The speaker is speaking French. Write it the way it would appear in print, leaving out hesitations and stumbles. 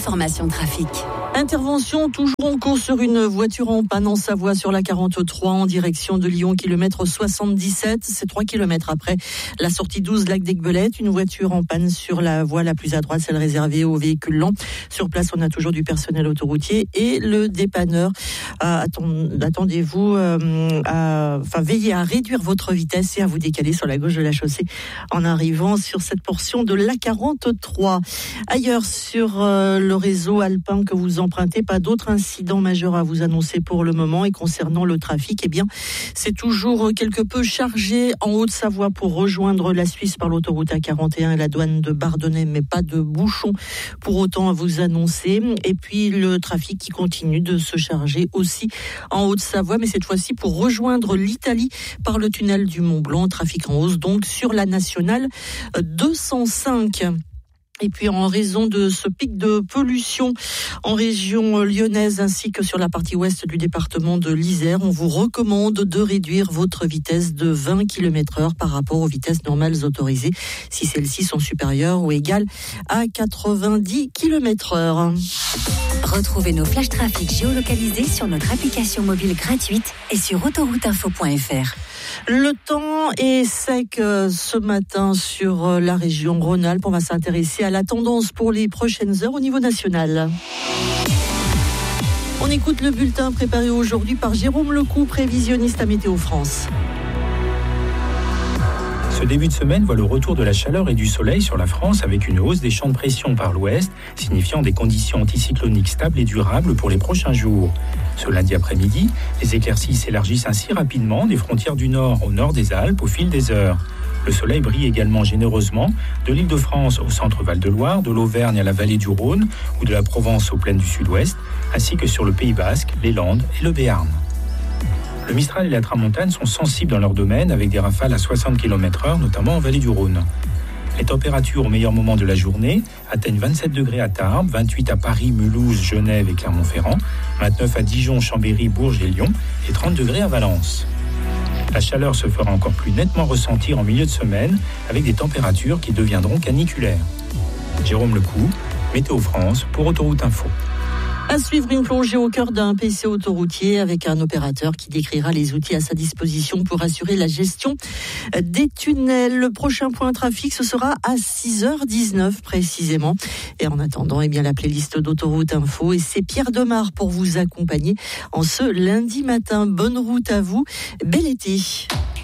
l'information trafic. Intervention toujours en cours sur une voiture en panne en Savoie sur la 43 en direction de Lyon, kilomètre 77. C'est 3 kilomètres après la sortie 12 lac d'Aiguebelette. Une voiture en panne sur la voie la plus à droite, celle réservée aux véhicules lents. Sur place, on a toujours du personnel autoroutier et le dépanneur. Attendez-vous, veillez à réduire votre vitesse et à vous décaler sur la gauche de la chaussée en arrivant sur cette portion de la 43. Ailleurs sur le réseau alpin que vous empruntez, pas d'autres incidents majeurs à vous annoncer pour le moment. Et concernant le trafic, c'est toujours quelque peu chargé en Haute-Savoie pour rejoindre la Suisse par l'autoroute A41 et la douane de Bardonnay, mais pas de bouchons pour autant à vous annoncer. Et puis le trafic qui continue de se charger aussi en Haute-Savoie, mais cette fois-ci pour rejoindre l'Italie par le tunnel du Mont-Blanc. Trafic en hausse donc sur la nationale 205. Et puis en raison de ce pic de pollution en région lyonnaise ainsi que sur la partie ouest du département de l'Isère, on vous recommande de réduire votre vitesse de 20 km/h par rapport aux vitesses normales autorisées si celles-ci sont supérieures ou égales à 90 km/h. Retrouvez nos flashs trafic géolocalisés sur notre application mobile gratuite et sur autorouteinfo.fr. Le temps est sec ce matin sur la région Rhône-Alpes. On va s'intéresser à la tendance pour les prochaines heures au niveau national. On écoute le bulletin préparé aujourd'hui par Jérôme Lecou, prévisionniste à Météo France. Ce début de semaine voit le retour de la chaleur et du soleil sur la France avec une hausse des champs de pression par l'ouest, signifiant des conditions anticycloniques stables et durables pour les prochains jours. Ce lundi après-midi, les éclaircies s'élargissent ainsi rapidement des frontières du nord au nord des Alpes au fil des heures. Le soleil brille également généreusement de l'Île-de-France au centre Val-de-Loire, de l'Auvergne à la vallée du Rhône ou de la Provence aux plaines du sud-ouest, ainsi que sur le Pays Basque, les Landes et le Béarn. Le Mistral et la Tramontane sont sensibles dans leur domaine avec des rafales à 60 km/h, notamment en vallée du Rhône. Les températures au meilleur moment de la journée atteignent 27 degrés à Tarbes, 28 à Paris, Mulhouse, Genève et Clermont-Ferrand, 29 à Dijon, Chambéry, Bourges et Lyon et 30 degrés à Valence. La chaleur se fera encore plus nettement ressentir en milieu de semaine avec des températures qui deviendront caniculaires. Jérôme Lecou, Météo France pour Autoroute Info. À suivre une plongée au cœur d'un PC autoroutier avec un opérateur qui décrira les outils à sa disposition pour assurer la gestion des tunnels. Le prochain point trafic, ce sera à 6h19 précisément. Et en attendant, la playlist d'Autoroute Info. Et c'est Pierre Demar pour vous accompagner en ce lundi matin. Bonne route à vous. Bel été.